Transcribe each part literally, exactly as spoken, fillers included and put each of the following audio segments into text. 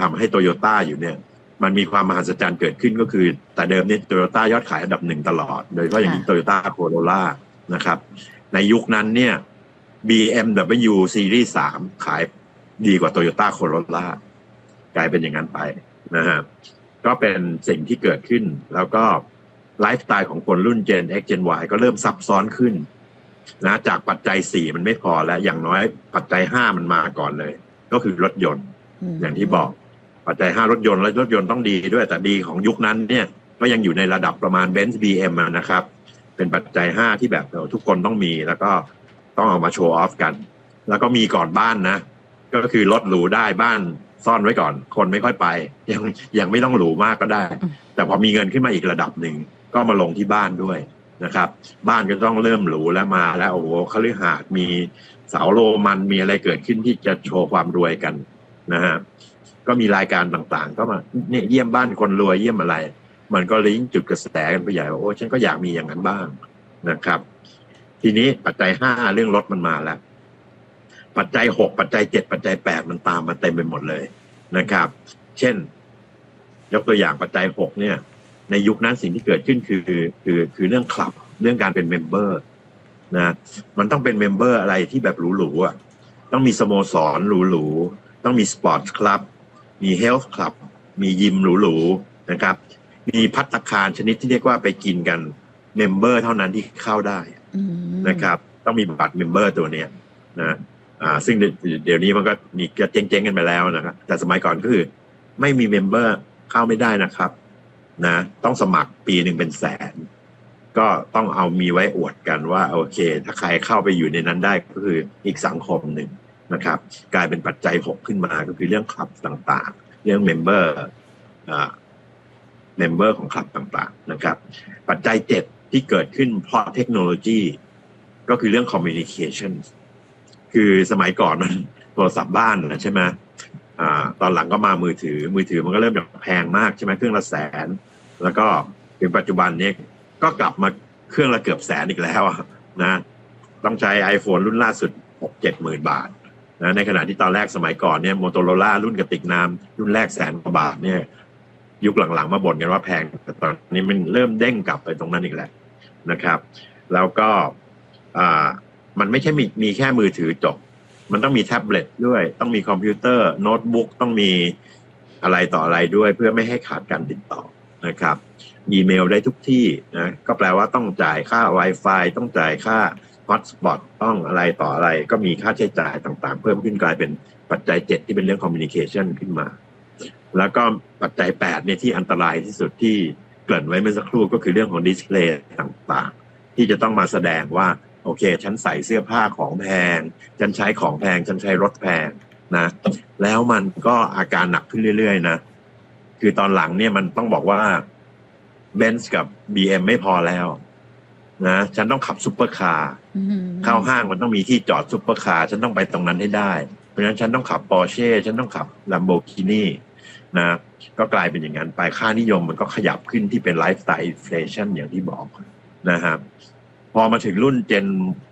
ำให้โตโยต้าอยู่เนี่ยมันมีความมหัศจรรย์เกิดขึ้นก็คือแต่เดิมเนี่ยโตโยต้ายอดขายอันดับหนึ่งตลอดโดยเฉพาะอย่างยิ่งโตโยต้าโคโรล่านะครับในยุคนั้นเนี่ย บี เอ็ม ดับเบิลยู Series สามขายดีกว่า Toyota Corolla กลายเป็นอย่างนั้นไปนะฮะก็เป็นสิ่งที่เกิดขึ้นแล้วก็ไลฟ์สไตล์ของคนรุ่น Gen X Gen Y ก็เริ่มซับซ้อนขึ้นนะจากปัจจัยสี่มันไม่พอแล้วอย่างน้อยปัจจัยห้ามันมาก่อนเลยก็คือรถยนต์อย่างที่บอกปัจจัยห้ารถยนต์และรถยนต์ต้องดีด้วยแต่ดีของยุคนั้นเนี่ยก็ยังอยู่ในระดับประมาณ Benz บี เอ็ม นะครับเป็นปัจจัยห้าที่แบบทุกคนต้องมีแล้วก็ต้องเอามาโชว์ออฟกันแล้วก็มีก่อนบ้านนะก็คือรถหรูได้บ้านซ่อนไว้ก่อนคนไม่ค่อยไปยังยังไม่ต้องหรูมากก็ได้แต่พอมีเงินขึ้นมาอีกระดับหนึ่งก็มาลงที่บ้านด้วยนะครับบ้านก็ต้องเริ่มหรูแล้วมาแล้วโอ้โหคฤหาสน์มีเสาโรมันมีอะไรเกิดขึ้นที่จะโชว์ความรวยกันนะฮะก็มีรายการต่างๆก็มาเนี่ยเยี่ยมบ้านคนรวยเยี่ยมอะไรมันก็ลิงก์จุดกระแสกันไปใหญ่ว่าโอ้ฉันก็อยากมีอย่างนั้นบ้างนะครับทีนี้ปัจจัยห้าเรื่องรถมันมาแล้วปัจจัยหกปัจจัยเจ็ดปัจจัยแปดมันตามมาเต็มไปหมดเลยนะครับเช่นยกตัวอย่างปัจจัยหกเนี่ยในยุคนั้นสิ่งที่เกิดขึ้นคือคือคือเรื่องคลับเรื่องการเป็นเมมเบอร์นะมันต้องเป็นเมมเบอร์อะไรที่แบบหรูๆอ่ะต้องมีสโมสรหรูๆต้องมีสปอร์ตคลับมีเฮลท์คลับมียิมหรูๆนะครับมีภัตตาคารชนิดที่เรียกว่าไปกินกันเมมเบอร์เท่านั้นที่เข้าได้นะครับต้องมีบัตรเมมเบอร์ตัวเนี้ยนะอ่าซึ่งเดี๋ยวนี้มันก็มีก็เจ๊งๆกันไปแล้วนะครับแต่สมัยก่อนก็คือไม่มีเมมเบอร์เข้าไม่ได้นะครับนะต้องสมัครปีหนึ่งเป็นแสนก็ต้องเอามีไว้อวดกันว่าโอเคถ้าใครเข้าไปอยู่ในนั้นได้ก็คืออีกสังคมหนึ่งนะครับกลายเป็นปัจจัยหกขึ้นมาก็คือเรื่องคลับต่างๆเรื่องเมมเบอร์อ่าเมมเบอร์ของคลับต่างๆนะครับปัจจัยเจ็ดที่เกิดขึ้นเพราะเทคโนโลยีก็คือเรื่อง communication คือสมัยก่อนมันโทรศัพท์บ้านนะใช่ไหมอ่าตอนหลังก็มามือถือมือถือมันก็เริ่มแพงมากใช่ไหมเครื่องละแสนแล้วก็ถึงปัจจุบันนี้ก็กลับมาเครื่องละเกือบแสนอีกแล้วนะต้องใช้ iPhone รุ่นล่าสุด หกเจ็ดหมื่น บาทนะในขณะที่ตอนแรกสมัยก่อนเนี่ย Motorola รุ่นกระติกน้ำรุ่นแรกแสนกว่าบาทเนี่ยยุคหลังๆมาบ่นกันว่าแพงแต่ตอนนี้มันเริ่มเด้งกลับไปตรงนั้นอีกแล้วนะครับแล้วก็อ่ามันไม่ใช่มีมีแค่มือถือจบมันต้องมีแท็บเล็ตด้วยต้องมีคอมพิวเตอร์โน้ตบุ๊กต้องมีอะไรต่ออะไรด้วยเพื่อไม่ให้ขาดการติดต่อนะครับอีเมลได้ทุกที่นะก็แปลว่าต้องจ่ายค่า Wi-Fi ต้องจ่ายค่า Hotspot ต้องอะไรต่ออะไรก็มีค่าใช้จ่ายต่างๆเพิ่มขึ้นกลายเป็นปัจจัยเจ็ดที่เป็นเรื่อง communication ขึ้นมาแล้วก็ปัจจัยแปดเนี่ยที่อันตรายที่สุดที่เกริ่นไว้เมื่อสักครู่ก็คือเรื่องของดิสเพลย์ต่างๆที่จะต้องมาแสดงว่าโอเคฉันใส่เสื้อผ้าของแพงฉันใช้ของแพงฉันใช้รถแพงนะแล้วมันก็อาการหนักขึ้นเรื่อยๆนะคือตอนหลังเนี่ยมันต้องบอกว่า Benz กับ บี เอ็ม ไม่พอแล้วนะฉันต้องขับซุปเปอร์คาร์เข้าห้างมันต้องมีที่จอดซุปเปอร์คาร์ฉันต้องไปตรงนั้นให้ได้เพราะฉะนั้นฉันต้องขับ Porsche ฉันต้องขับ Lamborghini นะก็กลายเป็นอย่างนั้นไปค่านิยมมันก็ขยับขึ้นที่เป็นไลฟ์สไตล์อินเฟลชันอย่างที่บอกนะครับพอมาถึงรุ่น Gen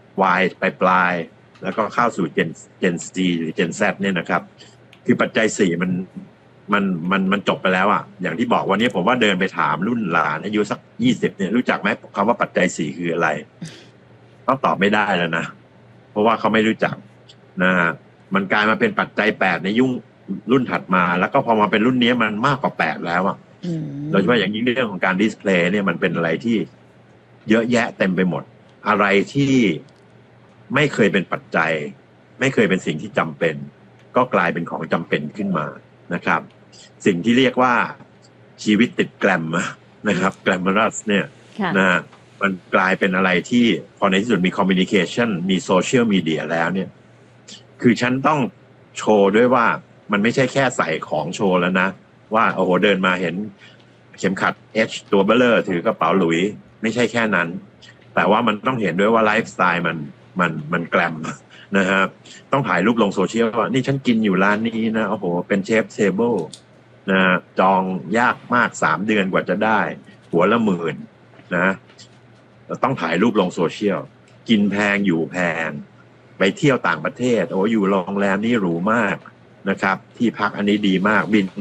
Y ปลายปลายแล้วก็เข้าสู่ Gen Gen Z หรือ Gen Z เนี่ยนะครับคือปัจจัยสี่มันมันมันมันจบไปแล้วอ่ะอย่างที่บอกวันนี้ผมว่าเดินไปถามรุ่นหลานอายุสักยี่สิบเนี่ยรู้จักไหมคำว่าปัจจัยสี่คืออะไรเขาตอบไม่ได้แล้วนะเพราะว่าเขาไม่รู้จักนะฮะมันกลายมาเป็นปัจจัยแปดในยุ่งรุ่นถัดมาแล้วก็พอมาเป็นรุ่นนี้มันมากกว่าแปดแล้วอ่ะโดยเฉพาะอย่างยิ่งเรื่องของการดิสเพลย์เนี่ยมันเป็นอะไรที่เยอะแยะเต็มไปหมดอะไรที่ไม่เคยเป็นปัจจัยไม่เคยเป็นสิ่งที่จำเป็นก็กลายเป็นของจำเป็นขึ้นมานะครับสิ่งที่เรียกว่าชีวิตติดแกรมนะครับแกรมรัสเนี่ยนะมันกลายเป็นอะไรที่พอในที่สุดมีคอมมิวนิเคชันมีโซเชียลมีเดียแล้วเนี่ยคือฉันต้องโชว์ด้วยว่ามันไม่ใช่แค่ใส่ของโชว์แล้วนะว่าโอ้โหเดินมาเห็นเข็มขัด H ตัวเบลเลอร์ถือกระเป๋าหลุยไม่ใช่แค่นั้นแต่ว่ามันต้องเห็นด้วยว่าไลฟ์สไตล์มันมันมันแกรมนะฮะต้องถ่ายรูปลงโซเชียลว่านี่ฉันกินอยู่ร้านนี้นะโอ้โหเป็นเชฟเทเบิลนะจองยากมากสามเดือนกว่าจะได้หัวละหมื่นนะต้องถ่ายรูปลงโซเชียลกินแพงอยู่แพงไปเที่ยวต่างประเทศโอ้อยู่โรงแรมนี่หรูมากนะครับที่พักอันนี้ดีมากบิน